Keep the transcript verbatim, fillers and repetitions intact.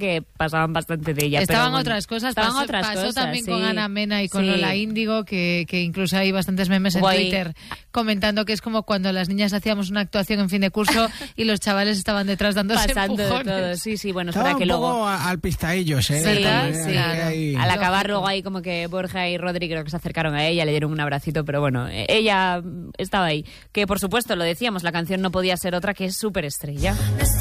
que pasaban bastante de ella. Estaban pero bueno, otras cosas, estaban pasó, otras pasó cosas, también sí. con Ana Mena y con Sí. Lola Índigo, que, que incluso hay bastantes memes en Guay. Twitter comentando que es como cuando las niñas hacíamos una actuación en fin de curso y los chavales estaban detrás dándose pasando de empujones. todo. Sí, sí, bueno, Estaba espera que un poco luego... a- al pistaillos, ¿eh? Sí, También, sí. que Claro. hay- Al acabar Lógico. luego ahí como que Borja y Rodri creo que se acercaron a ella, le dieron un abracito, pero bueno, eh, ella estaba ahí. Que por supuesto, lo decíamos, la canción no podía ser otra que es Superestrella.